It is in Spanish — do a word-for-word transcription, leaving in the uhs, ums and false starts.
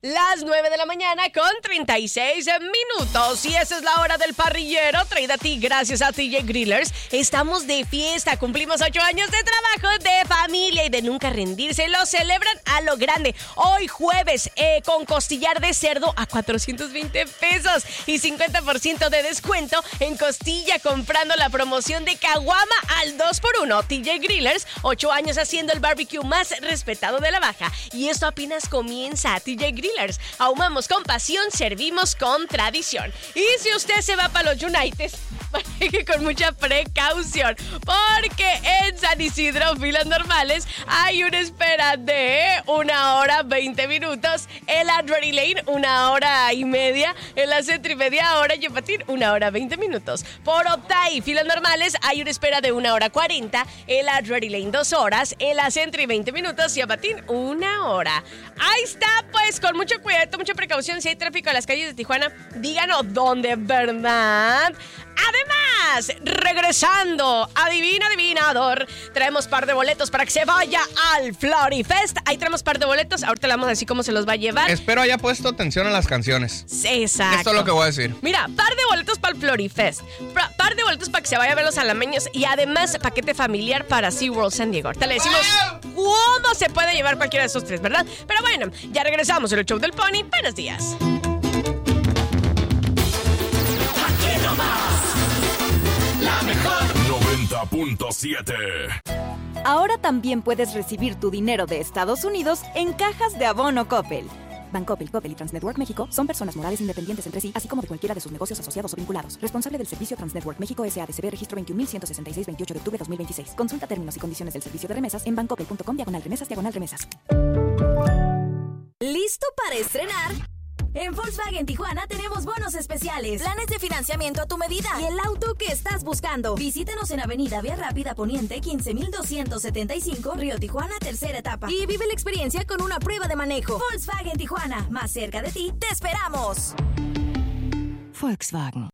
Las nueve de la mañana con treinta y seis minutos. Y esa es la hora del parrillero, traída a ti gracias a T J Grillers. Estamos de fiesta, cumplimos ocho años de trabajo, de familia y de nunca rendirse. Lo celebran a lo grande. Hoy jueves, eh, con costillar de cerdo a cuatrocientos veinte pesos y cincuenta por ciento de descuento en costilla comprando la promoción de caguama al dos por uno. T J Grillers, ocho años haciendo el barbecue más respetado de la Baja. Y esto apenas comienza. T J Grillers. Ahumamos con pasión, servimos con tradición. Y si usted se va para los United, maneje con mucha precaución, porque en San Isidro, filas normales, hay una espera de una hora veinte minutos. En la Drury Lane, una hora y media. En la Centro y media hora. Y en Patín, una hora veinte minutos. Por Optay, filas normales, hay una espera de una hora cuarenta. En la Drury Lane, dos horas. En la Centro y veinte minutos. Y en Patín, una hora. Ahí está, pues, con mucho cuidado, mucha precaución. Si hay tráfico en las calles de Tijuana, díganos dónde, ¿verdad? Además, regresando, adivina, adivinador, traemos par de boletos para que se vaya al Florifest. Ahí traemos par de boletos, ahorita le vamos a decir cómo se los va a llevar. Espero haya puesto atención a las canciones. Exacto. Esto es lo que voy a decir. Mira, par de boletos para el Florifest, par de boletos para que se vaya a ver los alameños y además paquete familiar para SeaWorld San Diego. Ahorita le decimos cómo se puede llevar cualquiera de esos tres, ¿verdad? Pero bueno, ya regresamos en el show del Pony. Buenos días. Aquí nomás, la mejor noventa punto siete. Ahora también puedes recibir tu dinero de Estados Unidos en cajas de abono Coppel. Bancoppel, Coppel y Transnetwork México son personas morales independientes entre sí, así como de cualquiera de sus negocios asociados o vinculados. Responsable del servicio Transnetwork México S A D C B, registro veintiún mil ciento sesenta y seis, veintiocho de octubre de dos mil veintiséis. Consulta términos y condiciones del servicio de remesas en bancoppel.com diagonal remesas diagonal remesas. ¿Listo para estrenar? En Volkswagen Tijuana tenemos bonos especiales, planes de financiamiento a tu medida y el auto que estás buscando. Visítanos en Avenida Vía Rápida Poniente quince mil doscientos setenta y cinco, Río Tijuana, tercera etapa. Y vive la experiencia con una prueba de manejo. Volkswagen Tijuana, más cerca de ti, te esperamos. Volkswagen.